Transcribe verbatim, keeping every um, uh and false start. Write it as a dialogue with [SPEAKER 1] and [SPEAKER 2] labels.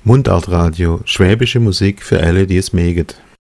[SPEAKER 1] Mundartradio, schwäbische Musik für alle, die es mögen.